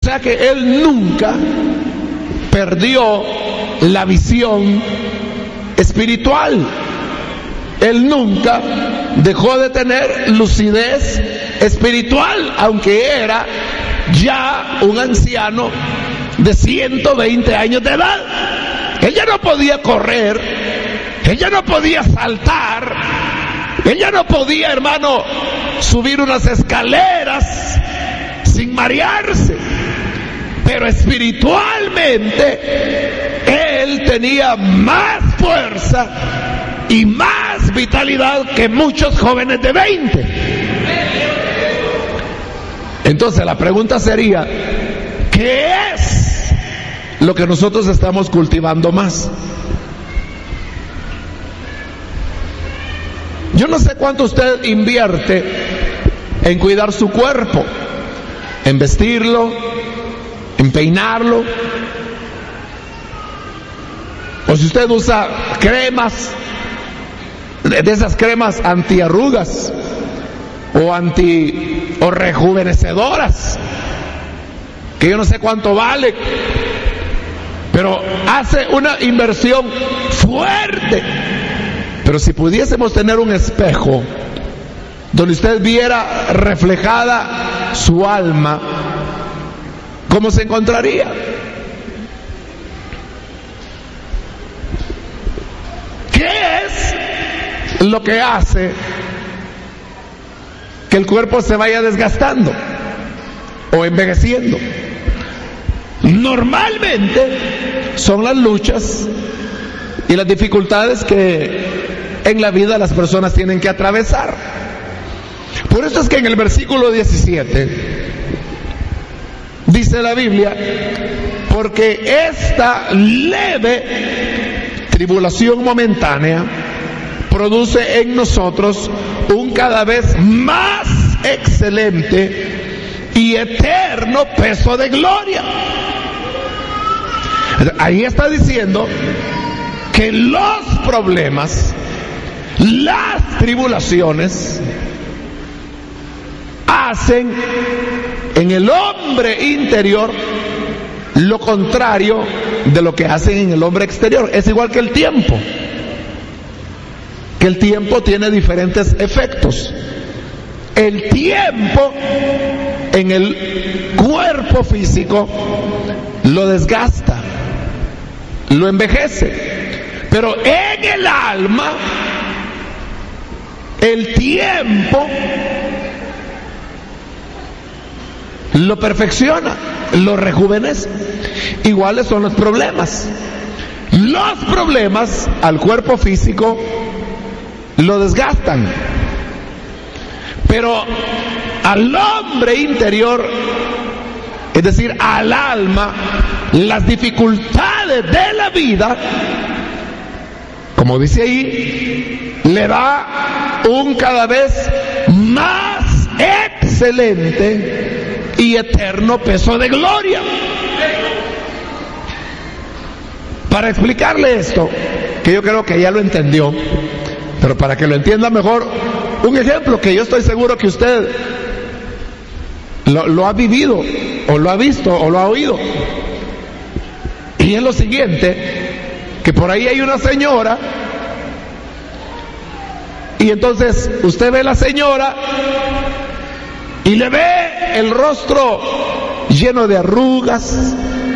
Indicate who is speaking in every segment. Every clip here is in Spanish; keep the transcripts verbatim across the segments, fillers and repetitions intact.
Speaker 1: sea que él nunca perdió la visión espiritual. Él nunca dejó de tener lucidez espiritual, aunque era ya un anciano de ciento veinte años de edad. Él ya no podía correr, él ya no podía saltar, él ya no podía, hermano, subir unas escaleras sin marearse. Pero espiritualmente él tenía más fuerza y más vitalidad que muchos jóvenes de veinte. Entonces la pregunta sería, ¿qué es lo que nosotros estamos cultivando más? Yo no sé cuánto usted invierte en cuidar su cuerpo, en vestirlo, en peinarlo, o si usted usa cremas, de esas cremas antiarrugas o anti o rejuvenecedoras, que yo no sé cuánto vale, pero hace una inversión fuerte. Pero si pudiésemos tener un espejo donde usted viera reflejada su alma, ¿cómo se encontraría? ¿Qué es lo que hace que el cuerpo se vaya desgastando o envejeciendo? Normalmente son las luchas y las dificultades que en la vida las personas tienen que atravesar. Por eso es que en el versículo diecisiete dice la Biblia: porque esta leve tribulación momentánea produce en nosotros un cada vez más excelente y eterno peso de gloria. Ahí está diciendo que los problemas, las tribulaciones, hacen en el hombre interior lo contrario de lo que hacen en el hombre exterior. Es igual que el tiempo, que el tiempo tiene diferentes efectos. El tiempo en el cuerpo físico lo desgasta, lo envejece, pero en el alma el tiempo lo perfecciona, lo rejuvenece. Iguales son los problemas. Los problemas al cuerpo físico lo desgastan, pero al hombre interior, es decir, al alma, las dificultades de la vida, como dice ahí, le da un cada vez más excelente y eterno peso de gloria. Para explicarle esto, que yo creo que ya lo entendió, pero para que lo entienda mejor, un ejemplo que yo estoy seguro que usted lo, lo ha vivido, o lo ha visto, o lo ha oído. Y es lo siguiente, que por ahí hay una señora, y entonces usted ve a la señora y le ve el rostro lleno de arrugas,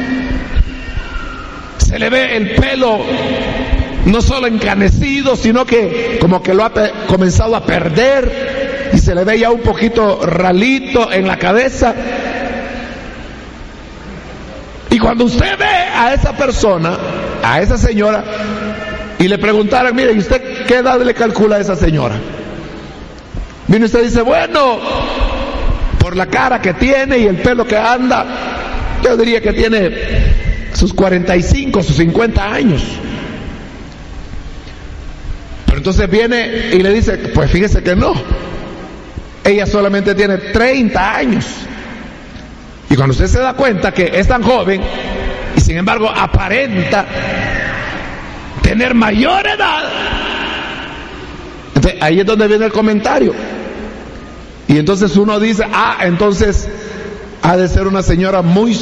Speaker 1: se le ve el pelo no solo encanecido, sino que como que lo ha pe- comenzado a perder, y se le ve ya un poquito ralito en la cabeza. Y cuando usted ve a esa persona, a esa señora, y le preguntaran, mire, ¿y usted qué edad le calcula a esa señora? Viene usted y dice, bueno, por la cara que tiene y el pelo que anda, yo diría que tiene sus cuarenta y cinco, sus cincuenta años. Pero entonces viene y le dice, pues fíjese que no, ella solamente tiene treinta años. Y cuando usted se da cuenta que es tan joven y sin embargo aparenta tener mayor edad, entonces ahí es donde viene el comentario. Y entonces uno dice, ah, entonces ha de ser una señora muy